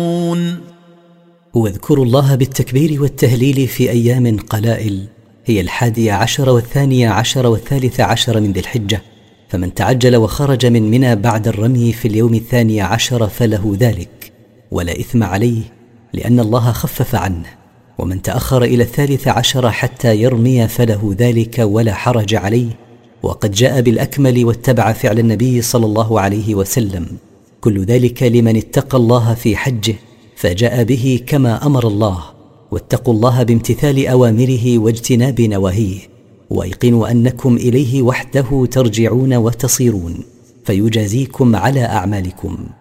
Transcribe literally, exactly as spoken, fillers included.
واذكروا الله بالتكبير والتهليل في أيام قلائل، هي الحادية عشر والثانية عشر والثالث عشر من ذي الحجة، فمن تعجل وخرج من منى بعد الرمي في اليوم الثاني عشر فله ذلك ولا إثم عليه، لأن الله خفف عنه. ومن تأخر إلى الثالث عشر حتى يرمي فله ذلك ولا حرج عليه. وقد جاء بالأكمل واتبع فعل النبي صلى الله عليه وسلم، كل ذلك لمن اتقى الله في حجه فجاء به كما أمر الله. واتقوا الله بامتثال أوامره واجتناب نواهيه، وايقنوا أنكم إليه وحده ترجعون وتصيرون، فيجازيكم على أعمالكم.